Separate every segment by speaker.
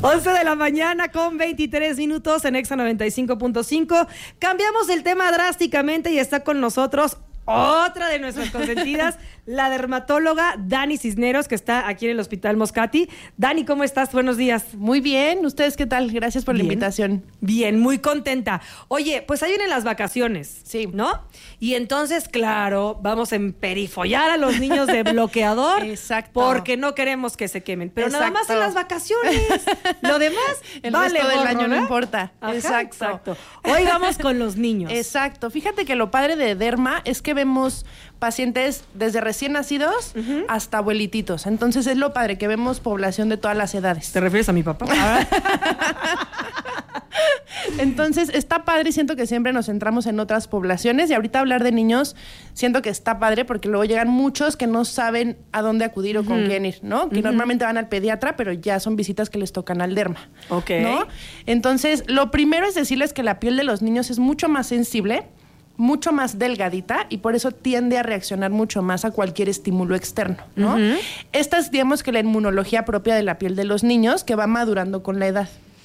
Speaker 1: 11 de la mañana con 23 minutos en Exa 95.5. Cambiamos el tema drásticamente y está con nosotros otra de nuestras consentidas, la dermatóloga Dani Cisneros, que está aquí en el Hospital Moscati. Dani, ¿cómo estás? Buenos días.
Speaker 2: Muy bien, ¿ustedes qué tal? Gracias por la invitación.
Speaker 1: Bien, muy contenta. Oye, pues ahí vienen las vacaciones,
Speaker 2: sí,
Speaker 1: ¿no? Y entonces, claro, vamos a emperifollar a los niños de bloqueador.
Speaker 2: Exacto.
Speaker 1: Porque no queremos que se quemen. Pero
Speaker 2: exacto,
Speaker 1: nada más en las vacaciones. Lo demás,
Speaker 2: el
Speaker 1: vale
Speaker 2: resto del
Speaker 1: gorro,
Speaker 2: año
Speaker 1: ¿no?
Speaker 2: no importa.
Speaker 1: Ajá,
Speaker 2: exacto.
Speaker 1: Hoy vamos con los niños.
Speaker 2: Exacto. Fíjate que lo padre de derma es que vemos pacientes desde recién nacidos hasta abuelititos. Entonces es lo padre que vemos población de todas las edades.
Speaker 1: ¿Te refieres a mi papá?
Speaker 2: Entonces está padre y siento que siempre nos centramos en otras poblaciones, y ahorita hablar de niños siento que está padre porque luego llegan muchos que no saben a dónde acudir o con quién ir, ¿no? Que normalmente van al pediatra, pero ya son visitas que les tocan al derma.
Speaker 1: Ok.
Speaker 2: ¿No? Entonces, lo primero es decirles que la piel de los niños es mucho más sensible, mucho más delgadita, y por eso tiende a reaccionar mucho más a cualquier estímulo externo, ¿no? Esta es, digamos, que la inmunología propia de la piel de los niños, que va madurando con la edad.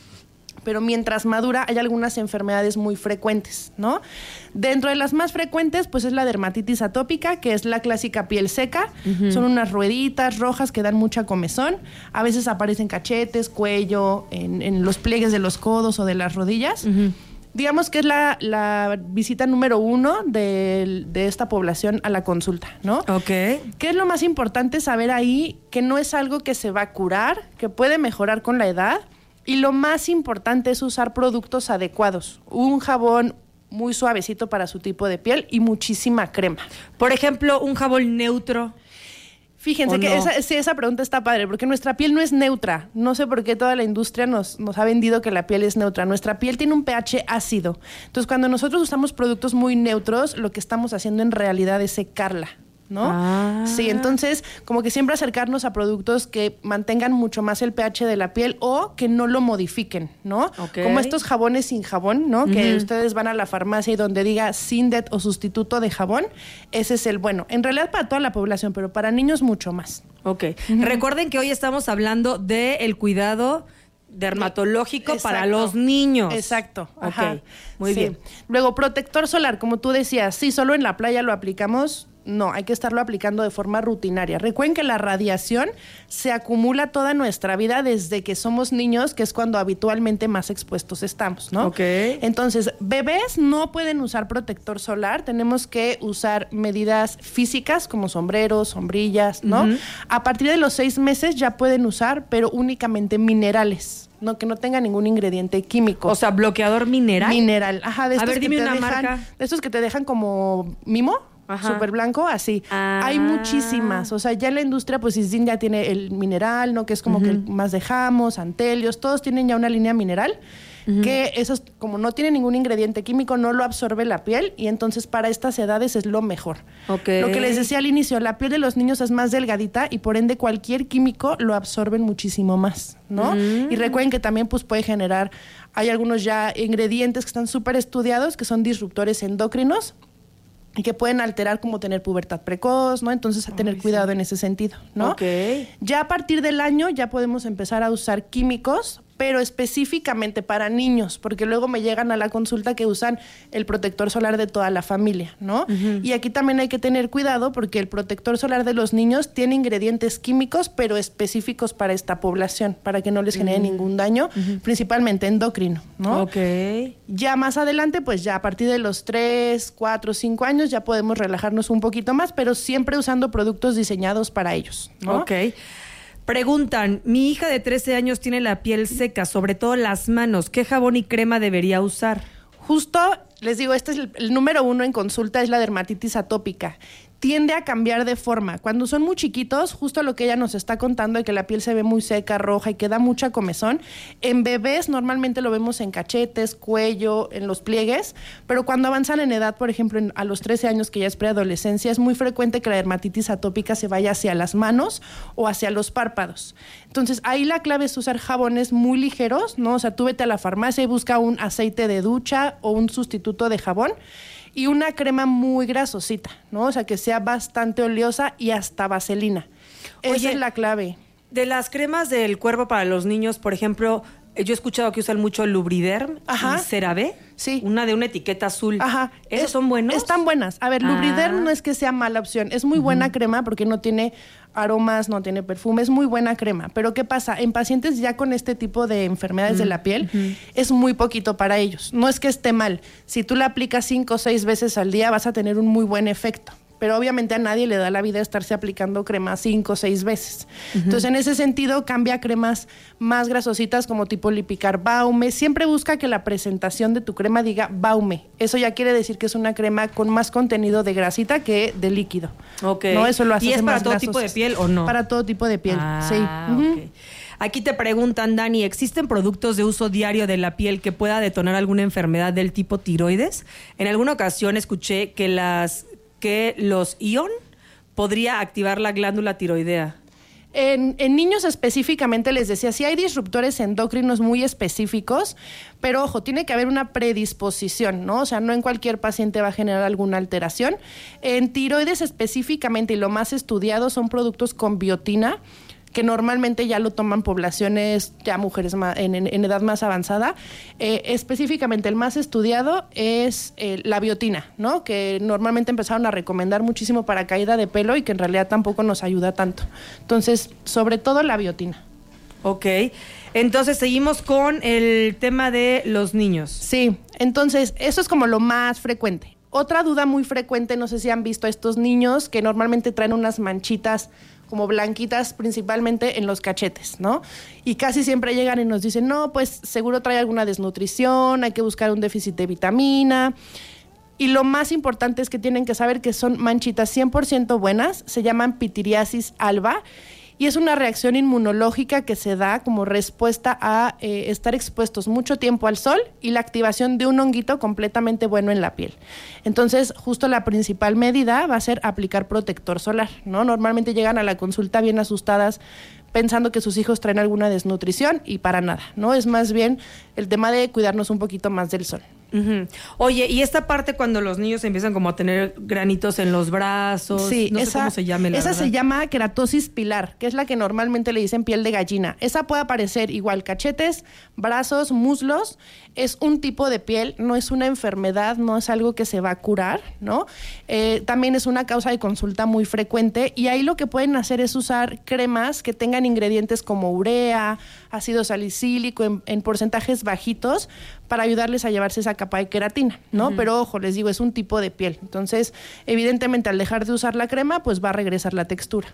Speaker 2: Pero mientras madura hay algunas enfermedades muy frecuentes, ¿no? Dentro de las más frecuentes, pues es la dermatitis atópica, que es la clásica piel seca. Son unas rueditas rojas que dan mucha comezón. A veces aparecen cachetes, cuello, en los pliegues de los codos o de las rodillas. Digamos que es la visita número 1 de esta población a la consulta, ¿no?
Speaker 1: Ok.
Speaker 2: ¿Qué es lo más importante saber ahí? Que no es algo que se va a curar, que puede mejorar con la edad. Y lo más importante es usar productos adecuados. Un jabón muy suavecito para su tipo de piel y muchísima crema.
Speaker 1: Por ejemplo, un jabón neutro.
Speaker 2: Fíjense que
Speaker 1: no?
Speaker 2: esa pregunta está padre, porque nuestra piel no es neutra. No sé por qué toda la industria nos ha vendido que la piel es neutra. Nuestra piel tiene un pH ácido. Entonces, cuando nosotros usamos productos muy neutros, lo que estamos haciendo en realidad es secarla, ¿no? Sí, entonces como que siempre acercarnos a productos que mantengan mucho más el pH de la piel o que no lo modifiquen, ¿no?
Speaker 1: Okay.
Speaker 2: Como estos jabones sin jabón, ¿no? Que ustedes van a la farmacia y donde diga Sindet o sustituto de jabón, ese es el bueno. En realidad para toda la población, pero para niños mucho más.
Speaker 1: Ok. Recuerden que hoy estamos hablando del cuidado dermatológico.
Speaker 2: Exacto.
Speaker 1: Para los niños.
Speaker 2: Exacto.
Speaker 1: Ajá. Ok, muy bien.
Speaker 2: Luego, protector solar, como tú decías, sí, solo en la playa lo aplicamos. No, hay que estarlo aplicando de forma rutinaria. Recuerden que la radiación se acumula toda nuestra vida desde que somos niños, que es cuando habitualmente más expuestos estamos, ¿no?
Speaker 1: Ok.
Speaker 2: Entonces, bebés no pueden usar protector solar. Tenemos que usar medidas físicas como sombreros, sombrillas, ¿no? A partir de los 6 meses ya pueden usar, pero únicamente minerales. No, que no tenga ningún ingrediente químico.
Speaker 1: O sea, bloqueador mineral.
Speaker 2: Mineral. Ajá, de estos
Speaker 1: A ver,
Speaker 2: que
Speaker 1: dime
Speaker 2: te
Speaker 1: una
Speaker 2: dejan,
Speaker 1: marca.
Speaker 2: de estos que te dejan como mimo.
Speaker 1: Ajá.
Speaker 2: Súper blanco, así. Hay muchísimas. O sea, ya en la industria, pues Isdin ya tiene el mineral, ¿no? Que es como que más dejamos, Antelios, todos tienen ya una línea mineral. Que esos, como no tiene ningún ingrediente químico, no lo absorbe la piel, y entonces para estas edades es lo mejor.
Speaker 1: Okay.
Speaker 2: Lo que les decía al inicio, la piel de los niños es más delgadita y por ende cualquier químico lo absorben muchísimo más, ¿no? Y recuerden que también pues puede generar, hay algunos ya ingredientes que están súper estudiados, que son disruptores endocrinos, y que pueden alterar como tener pubertad precoz, ¿no? Entonces, a tener cuidado en ese sentido, ¿no?
Speaker 1: Ok.
Speaker 2: Ya a partir del año ya podemos empezar a usar químicos, pero específicamente para niños, porque luego me llegan a la consulta que usan el protector solar de toda la familia, ¿no? Y aquí también hay que tener cuidado porque el protector solar de los niños tiene ingredientes químicos, pero específicos para esta población, para que no les genere ningún daño, principalmente endocrino, ¿no?
Speaker 1: Ok.
Speaker 2: Ya más adelante, pues ya a partir de los 3, 4, 5 años ya podemos relajarnos un poquito más, pero siempre usando productos diseñados para ellos, ¿no?
Speaker 1: Ok. Preguntan, mi hija de 13 años tiene la piel seca, sobre todo las manos. ¿Qué jabón y crema debería usar?
Speaker 2: Justo, les digo, este es el número 1 en consulta, es la dermatitis atópica. Tiende a cambiar de forma. Cuando son muy chiquitos, justo lo que ella nos está contando de que la piel se ve muy seca, roja y que da mucha comezón, en bebés normalmente lo vemos en cachetes, cuello, en los pliegues, pero cuando avanzan en edad, por ejemplo, a los 13 años, que ya es preadolescencia, es muy frecuente que la dermatitis atópica se vaya hacia las manos o hacia los párpados. Entonces, ahí la clave es usar jabones muy ligeros, ¿no? O sea, tú vete a la farmacia y busca un aceite de ducha o un sustituto de jabón, y una crema muy grasosita, ¿no? O sea, que sea bastante oleosa y hasta vaselina. Esa es la clave.
Speaker 1: De las cremas del cuerpo para los niños, por ejemplo, yo he escuchado que usan mucho Lubriderm y CeraVe.
Speaker 2: Sí.
Speaker 1: Una de una etiqueta azul.
Speaker 2: Ajá.
Speaker 1: ¿Esos son buenos?
Speaker 2: Están buenas. A ver, Lubriderm no es que sea mala opción. Es muy buena crema porque no tiene aromas, no tiene perfume. Es muy buena crema. Pero ¿qué pasa? En pacientes ya con este tipo de enfermedades de la piel, es muy poquito para ellos. No es que esté mal. Si tú la aplicas 5 o 6 veces al día, vas a tener un muy buen efecto. Pero obviamente a nadie le da la vida estarse aplicando crema 5 o 6 veces. Entonces, en ese sentido, cambia cremas más grasositas como tipo Lipicar Baume. Siempre busca que la presentación de tu crema diga Baume. Eso ya quiere decir que es una crema con más contenido de grasita que de líquido.
Speaker 1: Ok.
Speaker 2: ¿No? Eso lo hace
Speaker 1: ¿Y es para
Speaker 2: más
Speaker 1: todo
Speaker 2: grasoso.
Speaker 1: tipo de piel o no?
Speaker 2: Para todo tipo de piel, sí.
Speaker 1: Ok. Aquí te preguntan, Dani, ¿existen productos de uso diario de la piel que pueda detonar alguna enfermedad del tipo tiroides? En alguna ocasión escuché que los ION podría activar la glándula tiroidea.
Speaker 2: En niños específicamente les decía, sí hay disruptores endocrinos muy específicos, pero ojo, tiene que haber una predisposición, ¿no? O sea, no en cualquier paciente va a generar alguna alteración. En tiroides específicamente, y lo más estudiado, son productos con biotina, que normalmente ya lo toman poblaciones, ya mujeres en edad más avanzada. Específicamente el más estudiado es la biotina, ¿no? Que normalmente empezaron a recomendar muchísimo para caída de pelo y que en realidad tampoco nos ayuda tanto. Entonces, sobre todo la biotina.
Speaker 1: Ok, entonces seguimos con el tema de los niños.
Speaker 2: Sí, entonces eso es como lo más frecuente. Otra duda muy frecuente, no sé si han visto a estos niños que normalmente traen unas manchitas como blanquitas, principalmente en los cachetes, ¿no? Y casi siempre llegan y nos dicen, no, pues seguro trae alguna desnutrición, hay que buscar un déficit de vitamina. Y lo más importante es que tienen que saber que son manchitas 100% buenas, se llaman pitiriasis alba, y es una reacción inmunológica que se da como respuesta a estar expuestos mucho tiempo al sol y la activación de un honguito completamente bueno en la piel. Entonces, justo la principal medida va a ser aplicar protector solar, ¿no? Normalmente llegan a la consulta bien asustadas pensando que sus hijos traen alguna desnutrición y para nada, ¿no? Es más bien el tema de cuidarnos un poquito más del sol.
Speaker 1: Oye, y esta parte cuando los niños empiezan como a tener granitos en los brazos,
Speaker 2: sí,
Speaker 1: no sé cómo se llame la
Speaker 2: esa
Speaker 1: verdad.
Speaker 2: se llama queratosis pilar, que es la que normalmente le dicen piel de gallina. Esa puede aparecer igual cachetes, brazos, muslos. Es un tipo de piel, no es una enfermedad, no es algo que se va a curar, ¿no? También es una causa de consulta muy frecuente y ahí lo que pueden hacer es usar cremas que tengan ingredientes como urea, ácido salicílico en porcentajes bajitos para ayudarles a llevarse esa capa de queratina, ¿no? Pero ojo, les digo, es un tipo de piel. Entonces, evidentemente, al dejar de usar la crema, pues va a regresar la textura.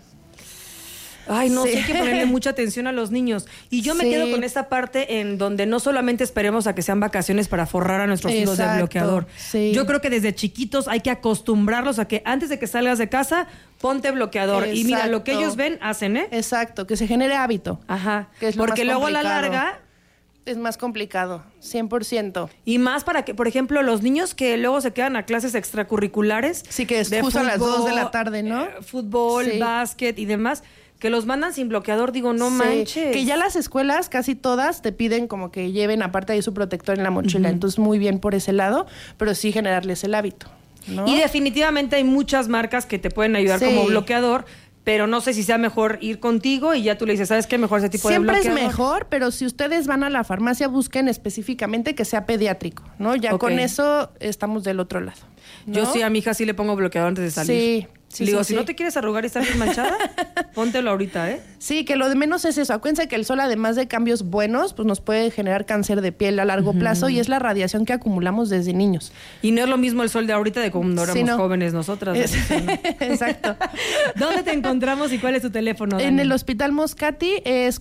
Speaker 1: Ay, no, sí hay que ponerle mucha atención a los niños. Y yo me quedo con esta parte en donde no solamente esperemos a que sean vacaciones para forrar a nuestros hijos de bloqueador.
Speaker 2: Sí.
Speaker 1: Yo creo que desde chiquitos hay que acostumbrarlos a que antes de que salgas de casa, ponte bloqueador.
Speaker 2: Exacto.
Speaker 1: Y mira, lo que ellos ven, hacen, ¿eh?
Speaker 2: Exacto, que se genere hábito.
Speaker 1: Ajá.
Speaker 2: Que es lo
Speaker 1: porque
Speaker 2: más
Speaker 1: luego a la
Speaker 2: complicado.
Speaker 1: larga...
Speaker 2: Es más complicado, 100%.
Speaker 1: Y más para que, por ejemplo, los niños que luego se quedan a clases extracurriculares.
Speaker 2: Sí, que es justo a las 2 de la tarde, ¿no?
Speaker 1: Fútbol,
Speaker 2: Sí.
Speaker 1: básquet y demás, que los mandan sin bloqueador, digo, no
Speaker 2: Sí,
Speaker 1: manches.
Speaker 2: que ya las escuelas, casi todas, te piden como que lleven aparte de su protector en la mochila. Entonces, muy bien por ese lado, pero sí generarles el hábito, ¿no?
Speaker 1: Y definitivamente hay muchas marcas que te pueden ayudar
Speaker 2: Sí.
Speaker 1: como bloqueador, pero no sé si sea mejor ir contigo y ya tú le dices, ¿sabes qué? Mejor ese tipo
Speaker 2: Siempre
Speaker 1: de
Speaker 2: es
Speaker 1: bloqueador.
Speaker 2: mejor, pero si ustedes van a la farmacia, busquen específicamente que sea pediátrico, ¿no? Ya
Speaker 1: Ok.
Speaker 2: con eso estamos del otro lado, ¿no?
Speaker 1: Yo sí, a mi hija sí le pongo bloqueador antes de salir.
Speaker 2: Sí, sí,
Speaker 1: Le digo,
Speaker 2: sí,
Speaker 1: si
Speaker 2: sí.
Speaker 1: no te quieres arrugar y estás bien manchada, póntelo ahorita, ¿eh?
Speaker 2: Sí, que lo de menos es eso. Acuérdense que el sol, además de cambios buenos, pues nos puede generar cáncer de piel a largo plazo y es la radiación que acumulamos desde niños.
Speaker 1: Y no es lo mismo el sol de ahorita de cuando éramos
Speaker 2: Sí, no.
Speaker 1: jóvenes nosotras. ¿no?
Speaker 2: Exacto.
Speaker 1: ¿Dónde te encontramos y cuál es tu teléfono, Dani?
Speaker 2: En el Hospital Moscati es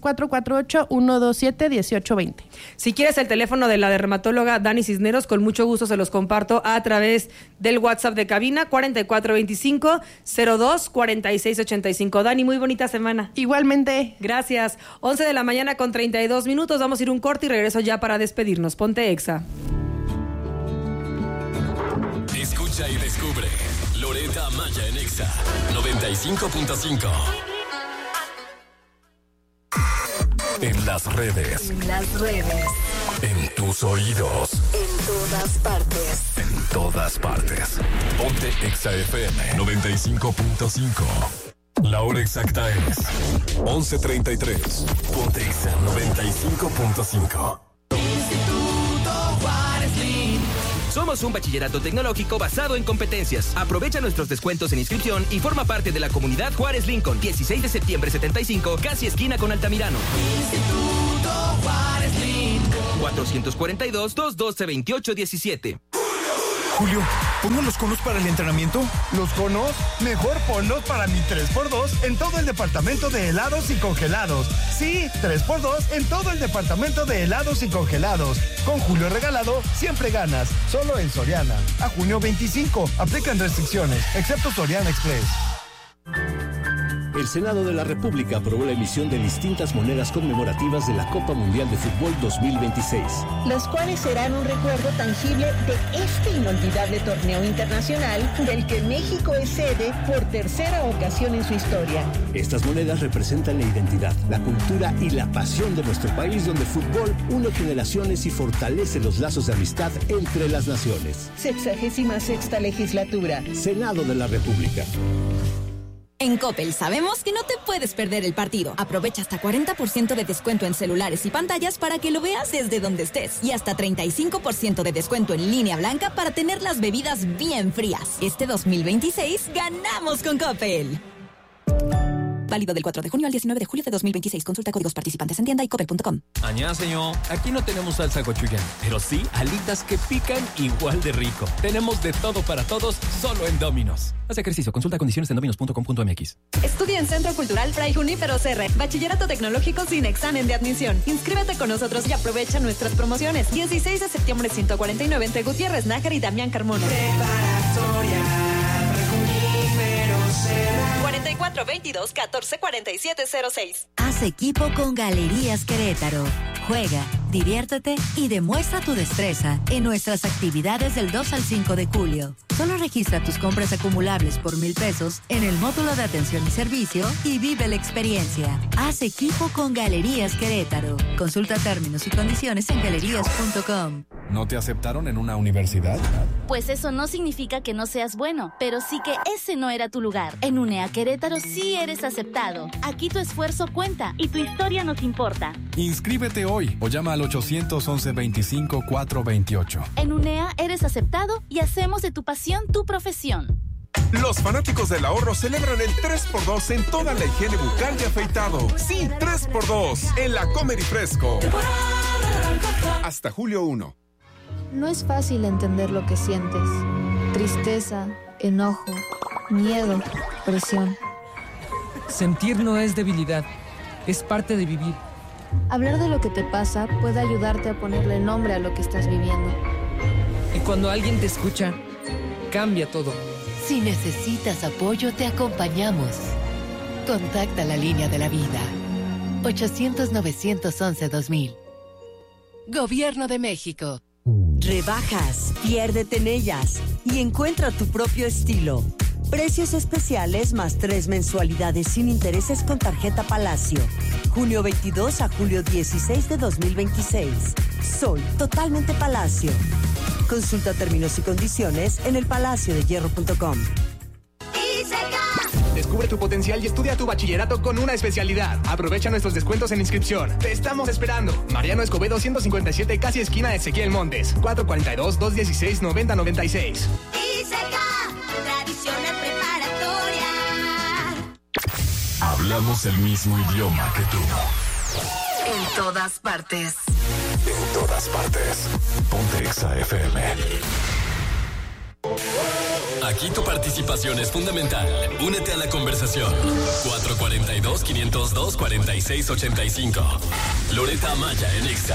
Speaker 2: 448-127-1820.
Speaker 1: Si quieres el teléfono de la dermatóloga Dani Cisneros, con mucho gusto se los comparto a través del WhatsApp de cabina 4425-024685. Dani, muy bonita semana.
Speaker 2: Igualmente.
Speaker 1: Gracias. 11 de la mañana con 32 minutos. Vamos a ir un corte y regreso ya para despedirnos. Ponte Exa.
Speaker 3: Escucha y descubre Loreta Maya en Exa 95.5. En las redes.
Speaker 4: En las redes.
Speaker 3: En tus oídos.
Speaker 4: En todas partes.
Speaker 3: En todas partes. Ponte Exa FM 95.5. La hora exacta es 11:33. Ponte Exa 95.5.
Speaker 5: Somos un bachillerato tecnológico basado en competencias. Aprovecha nuestros descuentos en inscripción y forma parte de la comunidad Juárez Lincoln. 16 de septiembre 75, casi esquina con Altamirano. Instituto Juárez Lincoln. 442-212-2817.
Speaker 6: Julio, ¿pongo los conos para el entrenamiento?
Speaker 7: ¿Los conos? Mejor ponlos para mi 3x2 en todo el departamento de helados y congelados. Sí, 3x2 en todo el departamento de helados y congelados. Con Julio regalado, siempre ganas. Solo en Soriana. A junio 25. Aplican restricciones, excepto Soriana Express.
Speaker 8: El Senado de la República aprobó la emisión de distintas monedas conmemorativas de la Copa Mundial de Fútbol 2026.
Speaker 9: Las cuales serán un recuerdo tangible de este inolvidable torneo internacional del que México es sede por tercera ocasión en su historia.
Speaker 8: Estas monedas representan la identidad, la cultura y la pasión de nuestro país, donde el fútbol une generaciones y fortalece los lazos de amistad entre las naciones.
Speaker 9: 66ª legislatura.
Speaker 8: Senado de la República.
Speaker 10: En Coppel sabemos que no te puedes perder el partido. Aprovecha hasta 40% de descuento en celulares y pantallas para que lo veas desde donde estés. Y hasta 35% de descuento en línea blanca para tener las bebidas bien frías. Este 2026 ganamos con Coppel. Válido del 4 de junio al 19 de julio de 2026. Consulta códigos participantes en tienda y coppel.com.
Speaker 11: Annyeonghaseyo. Aquí no tenemos salsa gochujang, pero sí alitas que pican igual de rico. Tenemos de todo para todos, solo en Domino's. Haz ejercicio, consulta condiciones en dominos.com.mx.
Speaker 12: Estudia en Centro Cultural Fray Junípero Serra. Bachillerato tecnológico sin examen de admisión. Inscríbete con nosotros y aprovecha nuestras promociones. 16 de septiembre 149 entre Gutiérrez Nájar y Damián Carmona. Preparatoria. 4422-144706.
Speaker 13: Haz equipo con Galerías Querétaro. Juega, diviértete y demuestra tu destreza en nuestras actividades del 2 al 5 de julio. Solo registra tus compras acumulables por 1,000 pesos en el módulo de atención y servicio y vive la experiencia. Haz equipo con Galerías Querétaro. Consulta términos y condiciones en galerías.com.
Speaker 14: ¿No te aceptaron en una universidad?
Speaker 15: Pues eso no significa que no seas bueno, pero sí que ese no era tu lugar. En UNEA Querétaro sí eres aceptado. Aquí tu esfuerzo cuenta y tu historia nos importa.
Speaker 14: Inscríbete hoy o llama al 811-25-428.
Speaker 15: En UNEA eres aceptado y hacemos de tu pasión tu profesión.
Speaker 16: Los fanáticos del ahorro celebran el 3x2 en toda la higiene bucal y afeitado. Sí, 3x2 en la Comer y Fresco. Hasta julio 1.
Speaker 17: No es fácil entender lo que sientes. Tristeza, enojo, miedo, presión.
Speaker 18: Sentir no es debilidad, es parte de vivir.
Speaker 17: Hablar de lo que te pasa puede ayudarte a ponerle nombre a lo que estás viviendo.
Speaker 18: Y cuando alguien te escucha, cambia todo.
Speaker 19: Si necesitas apoyo, te acompañamos. Contacta la línea de la vida. 800-911-2000. Gobierno de México.
Speaker 20: Rebajas, piérdete en ellas y encuentra tu propio estilo. Precios especiales más 3 mensualidades sin intereses con tarjeta Palacio. Junio 22 a julio 16 de 2026. Soy totalmente Palacio. Consulta términos y condiciones en elpalaciodehierro.com.
Speaker 21: Descubre tu potencial y estudia tu bachillerato con una especialidad. Aprovecha nuestros descuentos en inscripción. Te estamos esperando. Mariano Escobedo 157, casi esquina Ezequiel Montes. 442-216-9096.
Speaker 3: Tradicional preparatoria. Hablamos el mismo idioma que tú.
Speaker 19: En todas partes.
Speaker 3: En todas partes. Ponte Exa FM. Aquí tu participación es fundamental. Únete a la conversación. 442-502-4685. Loreta Maya en Exa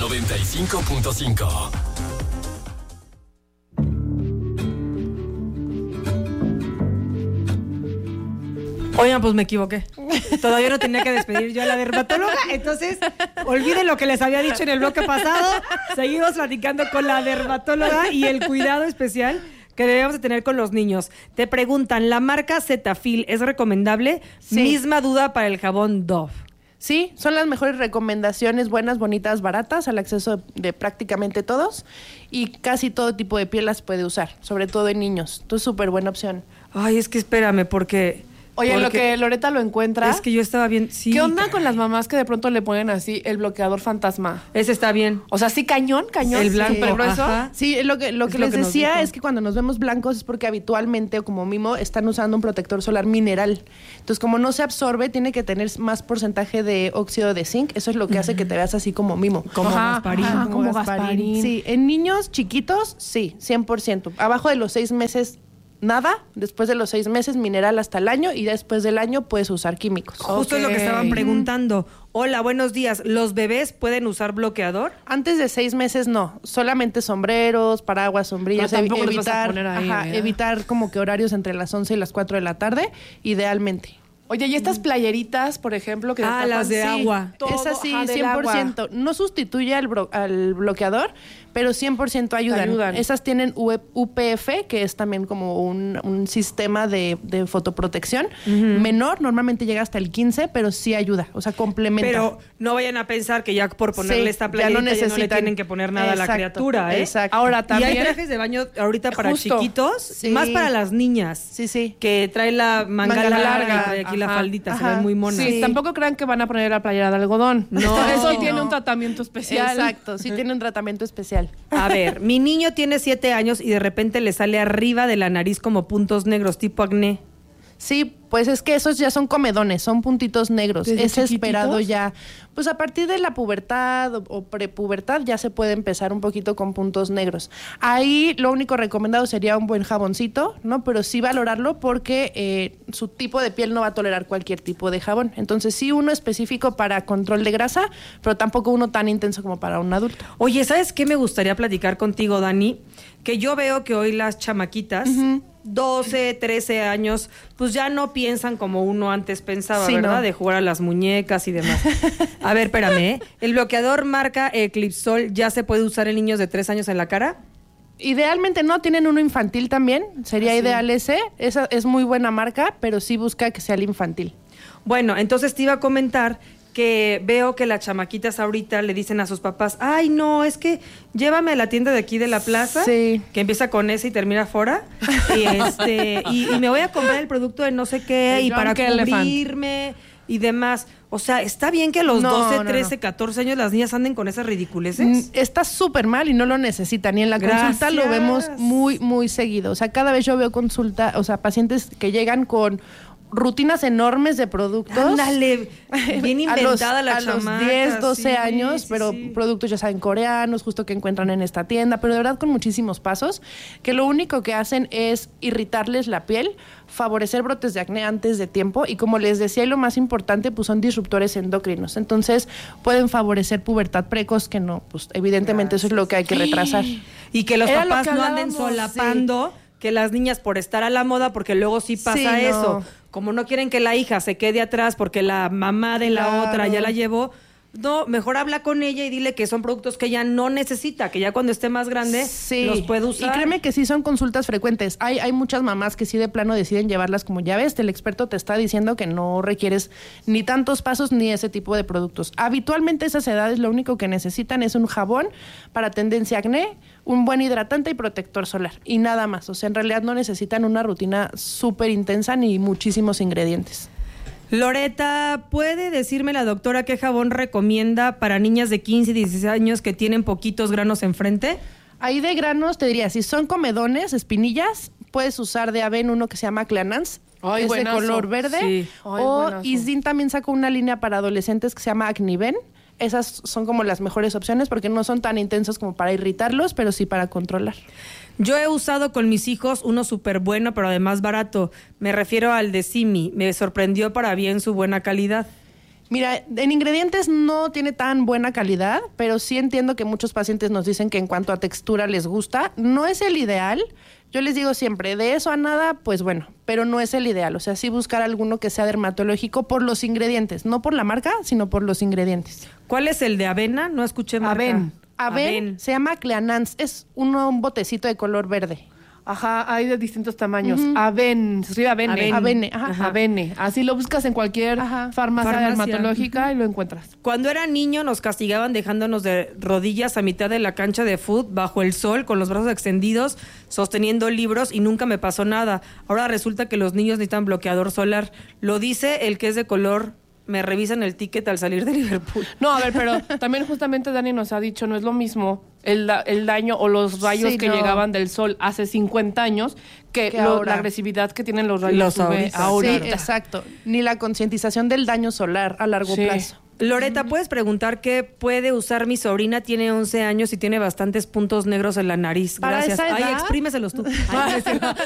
Speaker 3: 95.5.
Speaker 1: Oigan, pues me equivoqué. Todavía no tenía que despedir yo a la dermatóloga, entonces olviden lo que les había dicho en el bloque pasado. Seguimos platicando con la dermatóloga y el cuidado especial que debemos de tener con los niños. Te preguntan, ¿la marca Cetaphil es recomendable? Sí. Misma duda para el jabón Dove.
Speaker 2: Sí, son las mejores recomendaciones, buenas, bonitas, baratas, al acceso de prácticamente todos y casi todo tipo de piel las puede usar, sobre todo en niños. Entonces, súper buena opción.
Speaker 1: Ay, es que espérame, porque
Speaker 2: Oye, lo que Loreta lo encuentra.
Speaker 1: Es que yo estaba bien. Sí.
Speaker 2: ¿Qué onda con las mamás que de pronto le ponen así el bloqueador fantasma?
Speaker 1: Ese está bien.
Speaker 2: O sea, sí, cañón.
Speaker 1: El blanco.
Speaker 2: Sí, grueso.
Speaker 1: Ajá.
Speaker 2: Sí, lo que les decía es que cuando nos vemos blancos es porque habitualmente, o como mimo, están usando un protector solar mineral. Entonces, como no se absorbe, tiene que tener más porcentaje de óxido de zinc. Eso es lo que hace que te veas así como mimo.
Speaker 1: Como Gasparín.
Speaker 2: Como Gasparín. Sí, en niños chiquitos, sí, 100%. Abajo de los 6 meses, nada. Después de los 6 meses, mineral hasta el año. Y después del año puedes usar químicos.
Speaker 1: Justo es lo que estaban preguntando. Hola, buenos días. ¿Los bebés pueden usar bloqueador?
Speaker 2: Antes de 6 meses no. Solamente sombreros, paraguas, sombrillas.
Speaker 1: No, tampoco los vas a poner ahí,
Speaker 2: evitar como que horarios entre las 11 y las 4 de la tarde, idealmente. Oye, ¿y estas playeritas, por ejemplo? Que
Speaker 1: las de agua.
Speaker 2: Esas sí, 100%. No sustituye al bloqueador, pero 100% ayudan. Esas tienen UPF, que es también como un sistema de fotoprotección. Menor, normalmente llega hasta el 15, pero sí ayuda, o sea, complementa.
Speaker 1: Pero no vayan a pensar que ya por ponerle esta playerita ya no le tienen que poner nada a la criatura, ¿eh?
Speaker 2: Exacto. Ahora también.
Speaker 1: Y hay trajes de baño ahorita para chiquitos, más para las niñas.
Speaker 2: Sí.
Speaker 1: Que trae la manga larga y aquí la faldita, se ven muy monas.
Speaker 2: Sí, tampoco crean que van a poner la playera de algodón.
Speaker 1: No.
Speaker 2: Eso tiene un tratamiento especial. Exacto, sí tiene un tratamiento especial.
Speaker 1: A ver, mi niño tiene 7 años y de repente le sale arriba de la nariz como puntos negros, tipo acné.
Speaker 2: Sí, pues es que esos ya son comedones, son puntitos negros. Es esperado ya. Pues a partir de la pubertad o prepubertad ya se puede empezar un poquito con puntos negros. Ahí lo único recomendado sería un buen jaboncito, ¿no? Pero sí valorarlo porque su tipo de piel no va a tolerar cualquier tipo de jabón. Entonces sí uno específico para control de grasa, pero tampoco uno tan intenso como para un adulto.
Speaker 1: Oye, ¿sabes qué me gustaría platicar contigo, Dani? Que yo veo que hoy las chamaquitas... 12, 13 años, pues ya no piensan como uno antes pensaba, sí, ¿verdad? ¿No? De jugar a las muñecas y demás. A ver, espérame, ¿eh? ¿El bloqueador marca Eclipsol ya se puede usar en niños de 3 años en la cara?
Speaker 2: Idealmente no, tienen uno infantil también, sería ideal ese. Esa es muy buena marca, pero sí busca que sea el infantil.
Speaker 1: Bueno, entonces te iba a comentar que veo que las chamaquitas ahorita le dicen a sus papás, ay, no, es que llévame a la tienda de aquí de la plaza, que empieza con S y termina fuera, y me voy a comprar el producto de no sé qué, y para cubrirme y demás. O sea, ¿está bien que a los 12, 13, 14 años las niñas anden con esas ridiculeces?
Speaker 2: Está súper mal y no lo necesitan. Y en la consulta lo vemos muy, muy seguido. O sea, cada vez yo veo pacientes que llegan con rutinas enormes de productos.
Speaker 1: Ándale, bien inventada la chamaca.
Speaker 2: A los 10, 12 años, pero productos ya saben coreanos, justo que encuentran en esta tienda, pero de verdad con muchísimos pasos, que lo único que hacen es irritarles la piel, favorecer brotes de acné antes de tiempo y como les decía, y lo más importante, pues son disruptores endocrinos. Entonces, pueden favorecer pubertad precoz, que no, pues evidentemente eso es lo que hay que retrasar.
Speaker 1: Y que los papás no anden solapando que las niñas por estar a la moda, porque luego sí pasa eso. Como no quieren que la hija se quede atrás porque la mamá de la otra ya la llevó, no, mejor habla con ella y dile que son productos que ella no necesita, que ya cuando esté más grande los puede usar.
Speaker 2: Y créeme que sí son consultas frecuentes. Hay muchas mamás que sí de plano deciden llevarlas como ya ves, el experto te está diciendo que no requieres ni tantos pasos ni ese tipo de productos. Habitualmente esas edades lo único que necesitan es un jabón para tendencia a acné, un buen hidratante y protector solar y nada más. O sea, en realidad no necesitan una rutina súper intensa ni muchísimos ingredientes.
Speaker 1: Loreta, ¿puede decirme la doctora qué jabón recomienda para niñas de 15 y 16 años que tienen poquitos granos enfrente?
Speaker 2: Ahí de granos te diría, si son comedones, espinillas, puedes usar de Aven uno que se llama Cleanance, es de color verde. Sí. O Isdin también sacó una línea para adolescentes que se llama Acniven. Esas son como las mejores opciones porque no son tan intensos como para irritarlos, pero sí para controlar.
Speaker 1: Yo he usado con mis hijos uno súper bueno, pero además barato. Me refiero al de Simi. Me sorprendió para bien su buena calidad.
Speaker 2: Mira, en ingredientes no tiene tan buena calidad, pero sí entiendo que muchos pacientes nos dicen que en cuanto a textura les gusta. No es el ideal. Yo les digo siempre, de eso a nada, pues bueno, pero no es el ideal. O sea, sí buscar alguno que sea dermatológico por los ingredientes. No por la marca, sino por los ingredientes.
Speaker 1: ¿Cuál es el de avena? No escuché marca.
Speaker 2: Aven se llama Cleanance, es un botecito de color verde. Ajá, hay de distintos tamaños. Aven, se escribe Avene.
Speaker 1: Avene.
Speaker 2: Avene. Así lo buscas en cualquier farmacia dermatológica y lo encuentras.
Speaker 1: Cuando era niño nos castigaban dejándonos de rodillas a mitad de la cancha de fútbol, bajo el sol, con los brazos extendidos, sosteniendo libros y nunca me pasó nada. Ahora resulta que los niños necesitan bloqueador solar. Lo dice el que es de color. Me revisan el ticket al salir de Liverpool.
Speaker 2: No, a ver, pero también justamente Dani nos ha dicho, no es lo mismo el daño o los rayos que llegaban del sol hace 50 años que la agresividad que tienen los rayos UV ahora. Sí, exacto. Ni la concientización del daño solar a largo plazo.
Speaker 1: Loreta, ¿puedes preguntar qué puede usar mi sobrina? Tiene 11 años y tiene bastantes puntos negros en la nariz.
Speaker 2: ¿Para
Speaker 1: Gracias.
Speaker 2: esa edad?
Speaker 1: Ay, exprímeselos tú.